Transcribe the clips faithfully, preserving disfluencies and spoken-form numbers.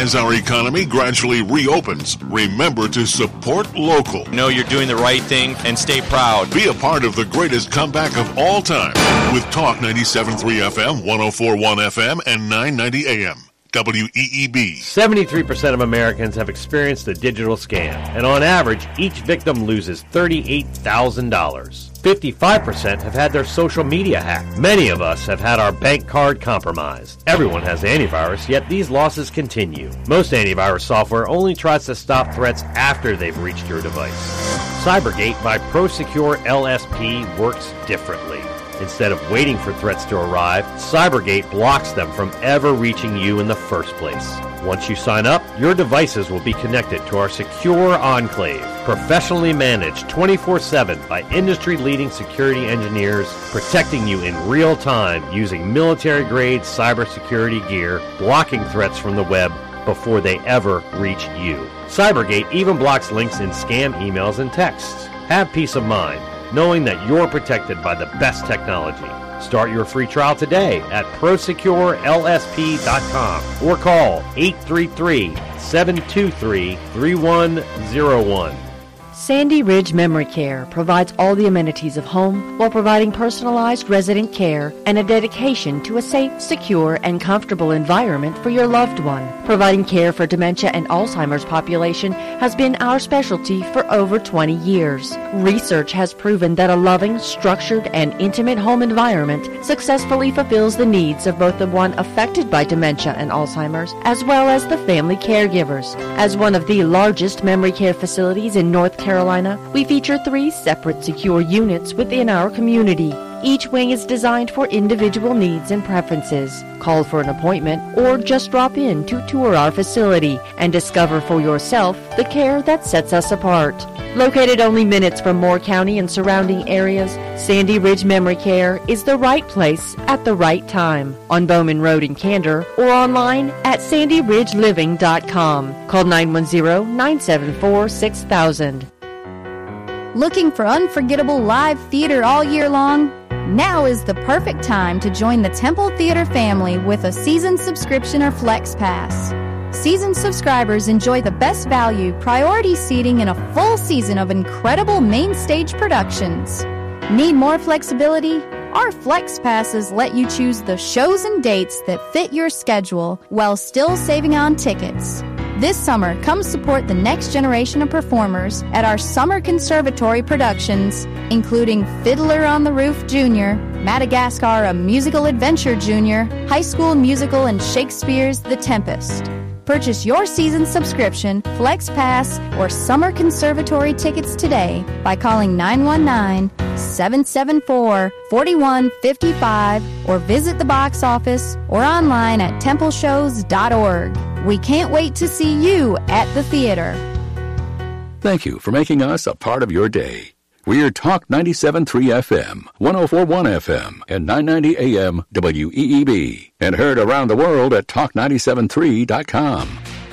As our economy gradually reopens, remember to support local. Know you're doing the right thing and stay proud. Be a part of the greatest comeback of all time with Talk ninety-seven point three F M, one oh four point one F M, and nine ninety A M. W E E B. seventy-three percent of Americans have experienced a digital scam, and on average, each victim loses thirty-eight thousand dollars. fifty-five percent have had their social media hacked. Many of us have had our bank card compromised. Everyone has antivirus, yet these losses continue. Most antivirus software only tries to stop threats after they've reached your device. Cybergate by ProSecure L S P works differently. Instead of waiting for threats to arrive, Cybergate blocks them from ever reaching you in the first place. Once you sign up, your devices will be connected to our secure enclave, professionally managed twenty-four seven by industry-leading security engineers, protecting you in real time using military-grade cybersecurity gear, blocking threats from the web before they ever reach you. Cybergate even blocks links in scam emails and texts. Have peace of mind knowing that you're protected by the best technology. Start your free trial today at prosecure L S P dot com or call eight three three, seven two three, three one zero one. Sandy Ridge Memory Care provides all the amenities of home while providing personalized resident care and a dedication to a safe, secure, and comfortable environment for your loved one. Providing care for dementia and Alzheimer's population has been our specialty for over twenty years. Research has proven that a loving, structured, and intimate home environment successfully fulfills the needs of both the one affected by dementia and Alzheimer's as well as the family caregivers. As one of the largest memory care facilities in North Carolina, Carolina, we feature three separate secure units within our community. Each wing is designed for individual needs and preferences. Call for an appointment or just drop in to tour our facility and discover for yourself the care that sets us apart. Located only minutes from Moore County and surrounding areas, Sandy Ridge Memory Care is the right place at the right time. On Bowman Road in Candor or online at sandy ridge living dot com. Call nine one zero, nine seven four, six thousand. Looking for unforgettable live theater all year long? Now is the perfect time to join the Temple Theater family with a season subscription or Flex Pass. Season subscribers enjoy the best value, priority seating, and a full season of incredible main stage productions. Need more flexibility? Our Flex Passes let you choose the shows and dates that fit your schedule while still saving on tickets. This summer, come support the next generation of performers at our Summer Conservatory productions, including Fiddler on the Roof Junior, Madagascar, A Musical Adventure Junior, High School Musical, and Shakespeare's The Tempest. Purchase your season subscription, Flex Pass, or Summer Conservatory tickets today by calling nine one nine, seven seven four, four one five five or visit the box office or online at temple shows dot org. We can't wait to see you at the theater. Thank you for making us a part of your day. We're Talk ninety-seven point three F M, one oh four point one F M, and nine ninety A M W E E B, and heard around the world at talk ninety-seven three dot com.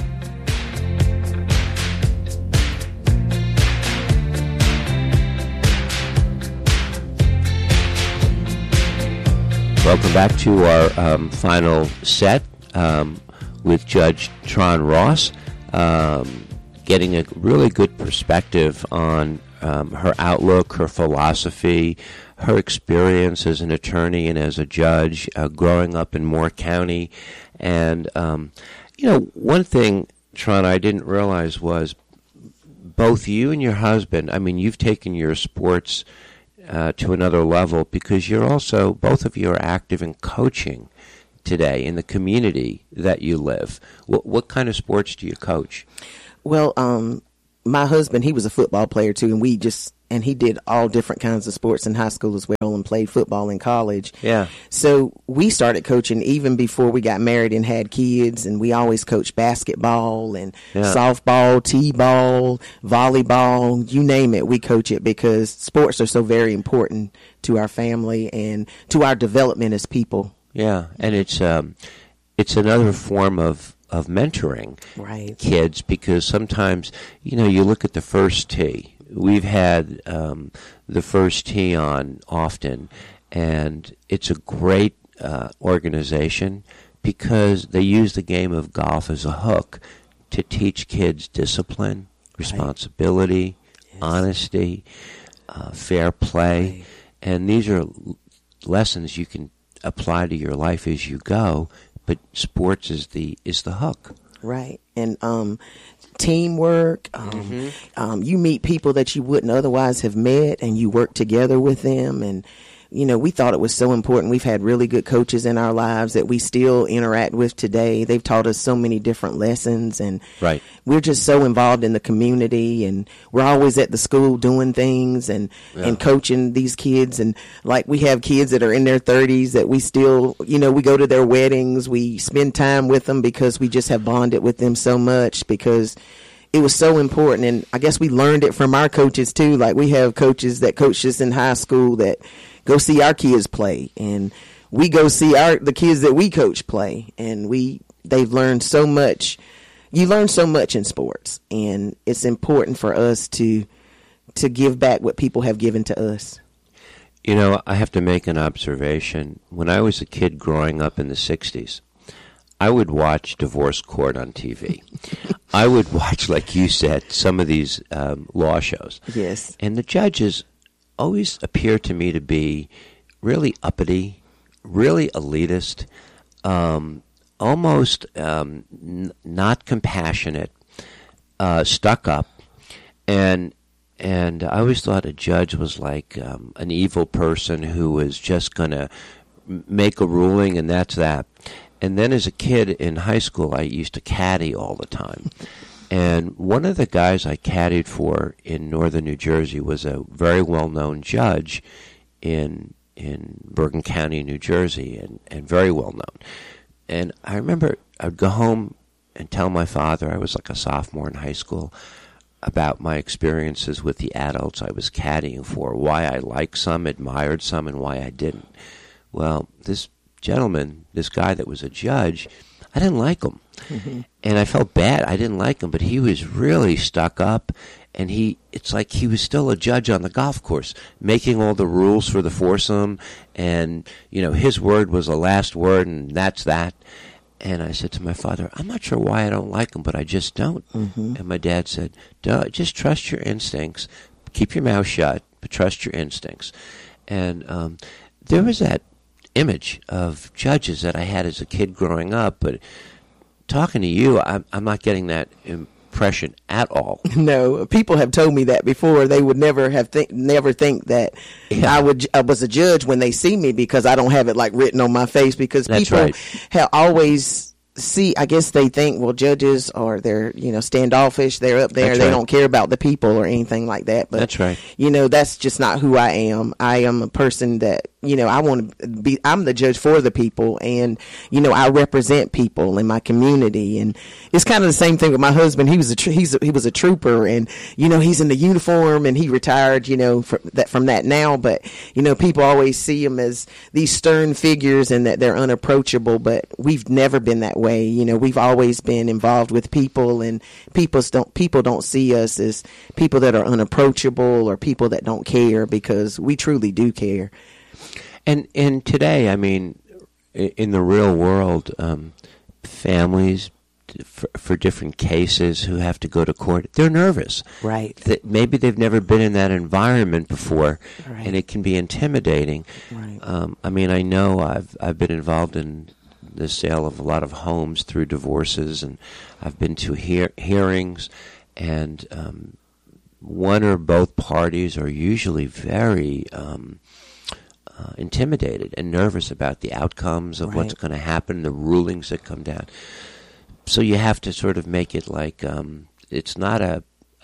Welcome back to our um, final set um, with Judge Tron Ross, um, getting a really good perspective on um, her outlook, her philosophy, her experience as an attorney and as a judge, uh, growing up in Moore County. And, um, you know, one thing, Tron, I didn't realize was both you and your husband, I mean, you've taken your sports Uh, to another level because you're also, both of you are active in coaching today in the community that you live. What, what kind of sports do you coach? Well, um, my husband, he was a football player too, and we just, and he did all different kinds of sports in high school as well and played football in college. Yeah. So we started coaching even before we got married and had kids, and we always coached basketball and yeah. softball, t-ball, volleyball, you name it, we coach it because sports are so very important to our family and to our development as people. Yeah, and it's um, it's another form of of mentoring right. kids because sometimes, you know, you look at the first tee. We've had um, the first tee on often, and it's a great uh, organization because they use the game of golf as a hook to teach kids discipline, responsibility, right. yes. honesty, uh, fair play. Right. And these are lessons you can apply to your life as you go, but sports is the is the hook. Right. And um, teamwork, um, mm-hmm. um, you meet people that you wouldn't otherwise have met, and you work together with them. And, you know, we thought it was so important. We've had really good coaches in our lives that we still interact with today. They've taught us so many different lessons, and right. we're just so involved in the community, and we're always at the school doing things and, yeah. and coaching these kids. And like, we have kids that are in their thirties that we still, you know, we go to their weddings, we spend time with them because we just have bonded with them so much, because it was so important. And I guess we learned it from our coaches too. Like, we have coaches that coached us in high school that go see our kids play, and we go see our the kids that we coach play, and we they've learned so much. You learn so much in sports, and it's important for us to to give back what people have given to us. You know, I have to make an observation. When I was a kid growing up in the sixties, I would watch Divorce Court on T V. I would watch, like you said, some of these um, law shows. Yes. And the judges always appear to me to be really uppity, really elitist, um, almost um, n- not compassionate, uh, stuck up, and and I always thought a judge was like um, an evil person who was just going to make a ruling, and that's that. And then as a kid in high school, I used to caddy all the time. And one of the guys I caddied for in northern New Jersey was a very well-known judge in in Bergen County, New Jersey, and, and very well-known. And I remember I'd go home and tell my father, I was like a sophomore in high school, about my experiences with the adults I was caddying for, why I liked some, admired some, and why I didn't. Well, this gentleman, this guy that was a judge, I didn't like him. Mm-hmm. And I felt bad. I didn't like him, but he was really stuck up, and he it's like he was still a judge on the golf course, making all the rules for the foursome, and, you know, his word was the last word, and that's that. And I said to my father, I'm not sure why I don't like him, but I just don't. Mm-hmm. And my dad said, Duh, just trust your instincts. Keep your mouth shut, but trust your instincts. And um, there was that image of judges that I had as a kid growing up, but talking to you, I'm, I'm not getting that impression at all. No, people have told me that before. They would never have think, never think that yeah. I would I was a judge when they see me, because I don't have it like written on my face. Because That's people right. have always see. I guess they think, well, judges are they're you know standoffish. They're up there. That's they right. don't care about the people or anything like that. But That's right. You know, that's just not who I am. I am a person that, you know, I want to be, I'm the judge for the people, and, you know, I represent people in my community. And it's kind of the same thing with my husband. He was a, tr- he's a, he was a trooper, and, you know, he's in the uniform, and he retired, you know, from that, from that now. But, you know, people always see him as these stern figures and that they're unapproachable, but we've never been that way. You know, we've always been involved with people, and people don't, people don't see us as people that are unapproachable or people that don't care, because we truly do care. And and today, I mean, in the real world, um, families for, for different cases who have to go to court, they're nervous. Right. That maybe they've never been in that environment before, right. and it can be intimidating. Right. Um, I mean, I know I've I've been involved in the sale of a lot of homes through divorces, and I've been to hear, hearings, and um, one or both parties are usually very Um, Uh, intimidated and nervous about the outcomes of right. what's going to happen, the rulings that come down. So you have to sort of make it like um, it's not a,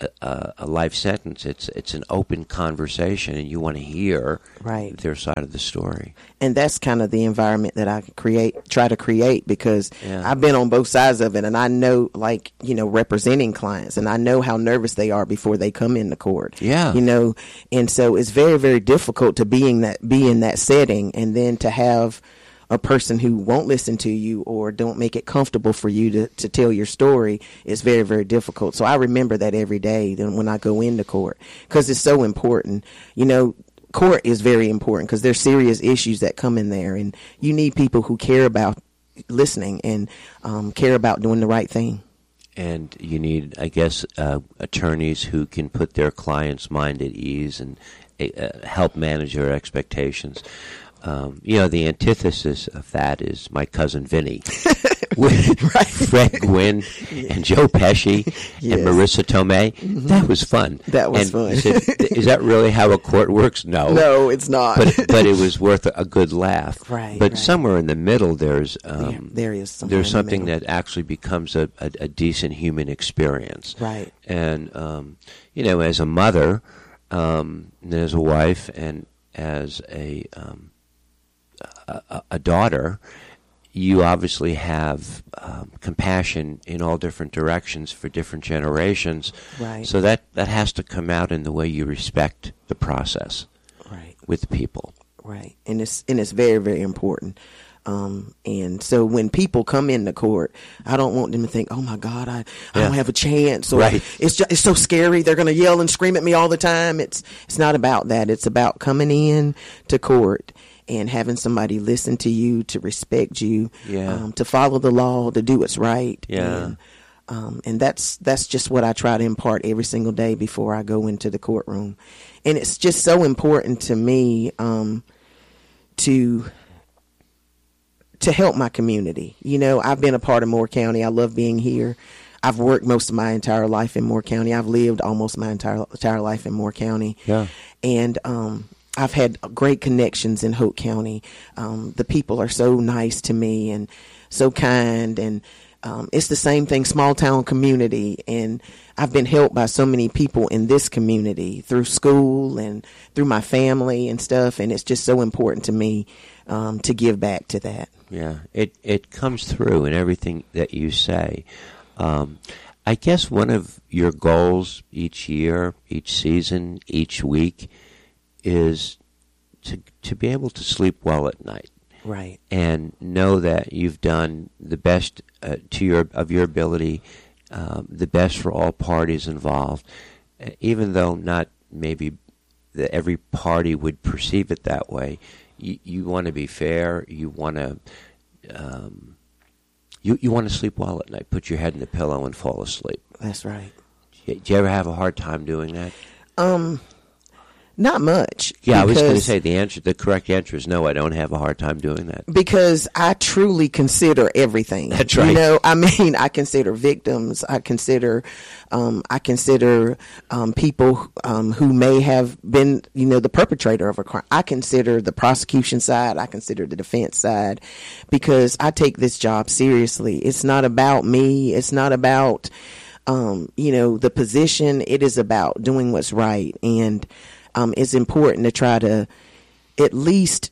a a life sentence. It's it's an open conversation, and you want to hear right. their side of the story. And that's kind of the environment that I create, try to create, because yeah. I've been on both sides of it, and I know, like, you know, representing clients, and I know how nervous they are before they come into court. Yeah. You know, and so it's very, very difficult to be in that, be in that setting, and then to have a person who won't listen to you or don't make it comfortable for you to, to tell your story is very, very difficult. So I remember that every day when I go into court, because it's so important. You know, court is very important because there's serious issues that come in there, and you need people who care about listening and um, care about doing the right thing. And you need, I guess, uh, attorneys who can put their client's mind at ease and uh, help manage their expectations. Um, you know, the antithesis of that is my cousin Vinny, with right. Fred Gwynn and Joe Pesci yes. and Marissa Tomei. Mm-hmm. That was fun. That was and fun. Said, is that really how a court works? No. No, it's not. But but it was worth a good laugh. Right. But right. somewhere in the middle, there's um, yeah, there is there's something the that actually becomes a, a, a decent human experience. Right. And um, you know, as a mother, um, and as a wife, and as a um, A, a daughter, you obviously have um, compassion in all different directions for different generations. Right. So that, that has to come out in the way you respect the process right. with people. Right. And it's and it's very, very important. Um, and so when people come into court, I don't want them to think, oh, my God, I, I yeah. don't have a chance. Or right. it's just, it's so scary. They're going to yell and scream at me all the time. It's It's not about that. It's about coming in to court and having somebody listen to you, to respect you, yeah. um, to follow the law, to do what's right. Yeah. And, um, and that's that's just what I try to impart every single day before I go into the courtroom. And it's just so important to me um, to to help my community. You know, I've been a part of Moore County. I love being here. I've worked most of my entire life in Moore County. I've lived almost my entire entire life in Moore County. Yeah. And um I've had great connections in Hoke County. Um, the people are so nice to me and so kind. And um, it's the same thing, small town community. And I've been helped by so many people in this community through school and through my family and stuff. And it's just so important to me um, to give back to that. Yeah, it, it comes through in everything that you say. Um, I guess one of your goals each year, each season, each week is to to be able to sleep well at night, right? And know that you've done the best uh, to your of your ability, um, the best for all parties involved, uh, even though not maybe the, every party would perceive it that way. You you want to be fair. You want to um, you you want to sleep well at night. Put your head in the pillow and fall asleep. That's right. Do you ever have a hard time doing that? Um. Not much. Yeah, I was going to say the answer. The correct answer is no. I don't have a hard time doing that because I truly consider everything. That's right. You know, I mean, I consider victims. I consider, um, I consider um, people um, who may have been, you know, the perpetrator of a crime. I consider the prosecution side. I consider the defense side because I take this job seriously. It's not about me. It's not about, um, you know, the position. It is about doing what's right. And Um, it's important to try to at least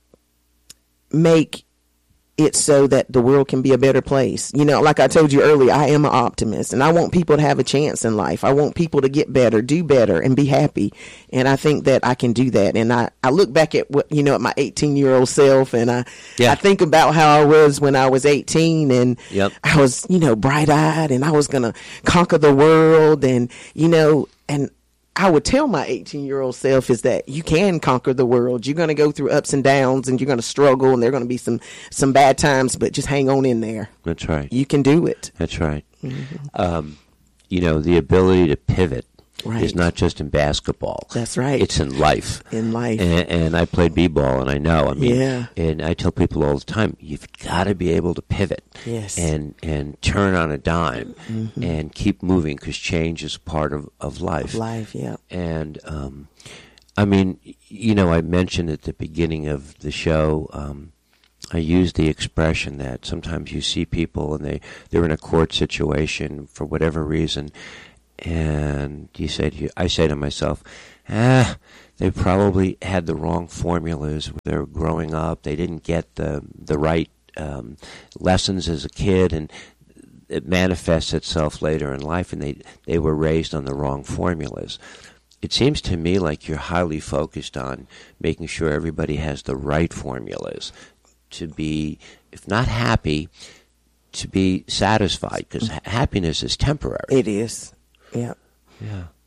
make it so that the world can be a better place. You know, like I told you earlier, I am an optimist and I want people to have a chance in life. I want people to get better, do better, and be happy. And I think that I can do that. And I, I look back at what, you know, at my eighteen year old self and I, yeah. I think about how I was when I was eighteen and yep. I was, you know, bright eyed and I was going to conquer the world and, you know, and I would tell my eighteen-year-old self is that you can conquer the world. You're going to go through ups and downs, and you're going to struggle, and there are going to be some, some bad times, but just hang on in there. That's right. You can do it. That's right. Mm-hmm. Um, you know, the ability to pivot right. is not just in basketball. That's right. It's in life. In life. And, and I played b-ball, and I know. I mean, yeah. And I tell people all the time, you've got to be able to pivot. Yes. And and turn on a dime mm-hmm. and keep moving because change is part of, of life. Of life, yeah. And, um, I mean, you know, I mentioned at the beginning of the show, um, I use the expression that sometimes you see people and they, they're in a court situation for whatever reason, and you say to you, I say to myself, ah, they probably had the wrong formulas when they were growing up. They didn't get the the right um, lessons as a kid, and it manifests itself later in life, and they, they were raised on the wrong formulas. It seems to me like you're highly focused on making sure everybody has the right formulas to be, if not happy, to be satisfied, because ha- happiness is temporary. It is. Yeah. Yeah.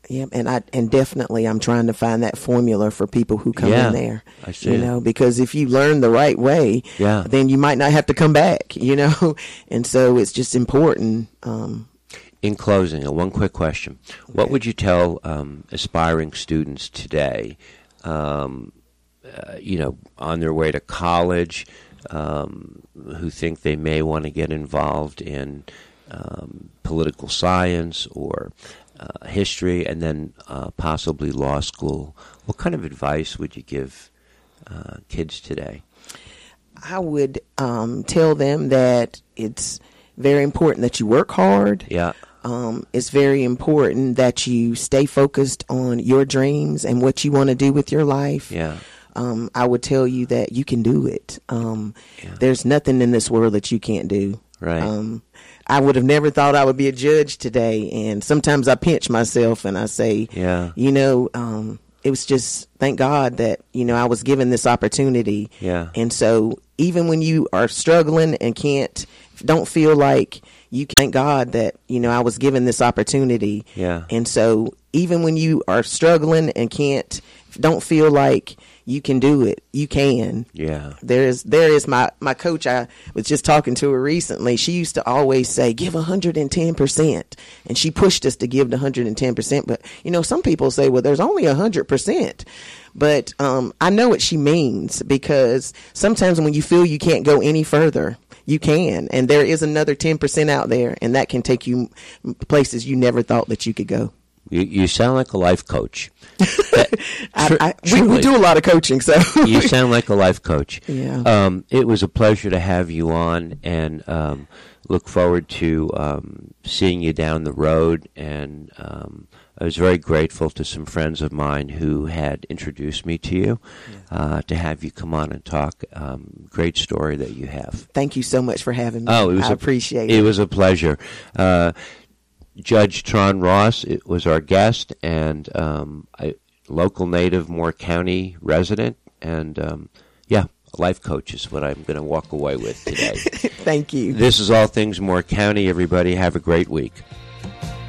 Yeah, and I and definitely I'm trying to find that formula for people who come yeah, in there. I see. You know, because if you learn the right way, yeah. then you might not have to come back, you know. And so it's just important. Um, in closing, uh, one quick question. What okay. would you tell um, aspiring students today, um, uh, you know, on their way to college, um, who think they may want to get involved in um, political science or Uh, history, and then uh, possibly law school? What kind of advice would you give uh, kids today? I would um, tell them that it's very important that you work hard. Yeah. Um, it's very important that you stay focused on your dreams and what you want to do with your life. Yeah. Um, I would tell you that you can do it. Um, yeah. There's nothing in this world that you can't do. Right. Um, I would have never thought I would be a judge today. And sometimes I pinch myself and I say, yeah. you know, um, it was just, thank God that, you know, I was given this opportunity. Yeah. And so even when you are struggling and can't, don't feel like you can, thank God that, you know, I was given this opportunity. Yeah. And so even when you are struggling and can't, don't feel like you can do it, you can. Yeah. There is, there is my, my coach, I was just talking to her recently. She used to always say, give one hundred ten percent. And she pushed us to give the one hundred ten percent. But, you know, some people say, well, there's only one hundred percent. But um, I know what she means, because sometimes when you feel you can't go any further, you can. And there is another ten percent out there, and that can take you places you never thought that you could go. You, you sound like a life coach. I, I, we, we do a lot of coaching, so you sound like a life coach. Yeah. Um, it was a pleasure to have you on, and um, look forward to um, seeing you down the road. And um, I was very grateful to some friends of mine who had introduced me to you, yeah. uh, to have you come on and talk. Um, great story that you have. Thank you so much for having me. Oh, it was I a, appreciate it. It was a pleasure. Uh, Judge Tron Ross it was our guest, and um, a local native, Moore County resident, and um, yeah, a life coach is what I'm going to walk away with today. Thank you. This is All Things Moore County. Everybody have a great week.